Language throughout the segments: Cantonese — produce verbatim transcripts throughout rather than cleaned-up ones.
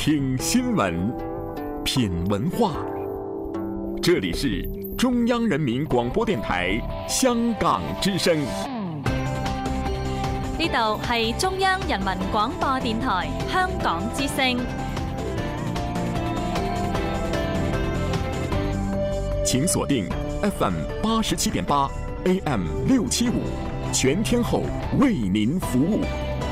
聽新聞，品文化。這裡是中央人民廣播電台香港之聲。 呢度係中央人民廣播電台香港之聲。 請鎖定 F M 八十七點八 A M 六七五，全天候為您服務。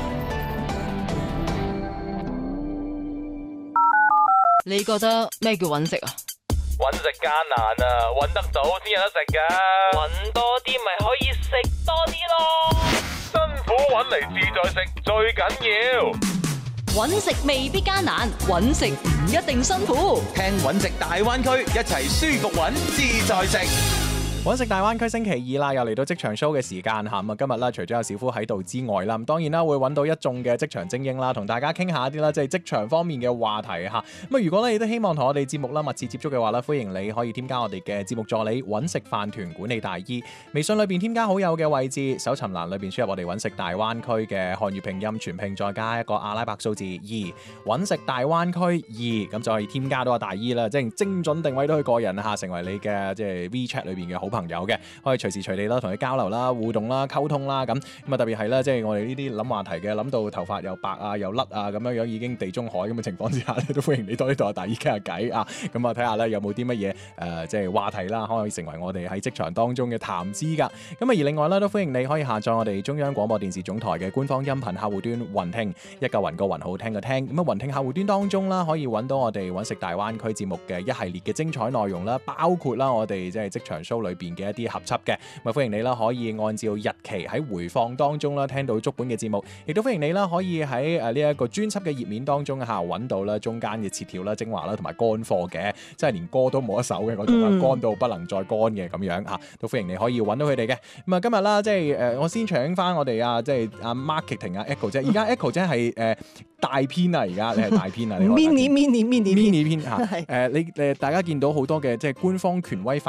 你覺得咩叫揾食啊？ 揾食艱難啊，揾得到先有得食噶。揾多啲咪可以食多啲咯。辛苦揾嚟自在食最緊要。 揾食未必艱難，揾食唔一定辛苦。 聽揾食大灣區，一齊舒服揾，自在食。 揾食大灣區星期二啦，又嚟到職場 show 嘅時間嚇。咁啊，今日啦，除咗有小夫喺度之外啦，咁當然啦，會揾到一眾嘅職場精英啦，同大家傾下啲啦，即係職場方面嘅話題嚇。咁啊，如果咧你都希望同我哋節目啦密切接觸嘅話咧，歡迎你可以添加我哋嘅節目助理揾食飯團管理大姨，微信裏邊添加好友嘅位置，搜尋欄裏邊輸入我哋揾食大灣區嘅漢語拼音全拼，再加一個阿拉伯數字二，揾食大灣區二，咁就可以添加到阿大姨啦，即係精準定位到佢個人嚇，成為你嘅即係 WeChat 裏邊嘅好朋友嘅。可以隨時隨地啦，同佢交流啦、互動啦、溝通啦，咁咁啊特別係咧，即係我哋呢啲諗話題嘅，諗到頭髮又白啊、又甩啊咁樣樣，已經地中海咁嘅情況之下咧，都歡迎你多啲同阿大姨傾下偈啊！咁啊睇下咧有冇啲乜嘢誒，即係話題啦，可以成為我哋喺職場當中嘅談資噶。咁啊而另外咧，都歡迎你可以下載我哋中央廣播電視總台嘅官方音頻客戶端雲聽，一個雲個雲好聽嘅聽。咁啊雲聽客戶端當中啦，可以揾到我哋揾食大灣區節目嘅一系列嘅精彩內容啦，包括啦我哋即係職場 show 裏邊嘅一啲合輯嘅。咁歡迎你啦，可以按照日期喺回放當中啦，聽到足本嘅節目，亦都歡迎你啦，可以喺誒呢一個專輯嘅頁面當中嚇揾到啦，中間嘅切條啦、精華啦同埋乾貨嘅，即係連歌都冇得手嘅嗰種啊，乾、嗯、到不能再乾嘅咁樣嚇，都歡迎你可以揾到佢哋嘅。咁啊今日啦，即係誒我先搶翻我哋啊，即係阿 marketing 啊 Echo 姐，而家 Echo 姐係誒大編啊，而家你係大編啊，你 mini mini mini mini 編嚇誒你誒大家見到好多嘅即係官方權威